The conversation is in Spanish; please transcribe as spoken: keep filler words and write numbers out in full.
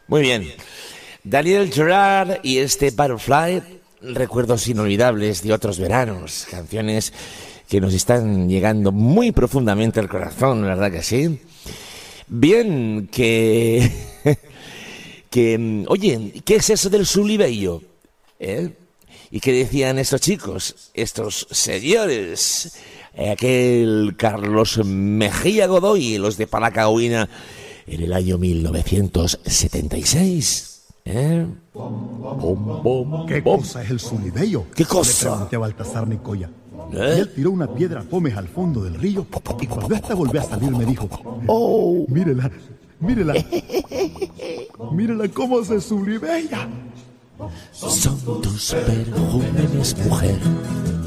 Muy bien. Daniel Gerard y este Butterfly, recuerdos inolvidables de otros veranos, canciones que nos están llegando muy profundamente al corazón, ¿verdad que sí? Bien, que... que oye, ¿qué es eso del Sulibello? ¿Eh? ¿Y qué decían estos chicos, estos señores? Aquel Carlos Mejía Godoy y los de Palacauina en el año mil novecientos setenta y seis. ¿Eh? Bom, bom, ¿Qué bom. cosa es el Sulibello? ¿Qué cosa? Le pregunté a Baltasar Nicoya. ¿Eh? Y él tiró una piedra pómez al fondo del río y cuando esta volvió a salir me dijo: Oh. Mírela, mírela, mírela cómo se sulibella. Son tus perfumes, mujer.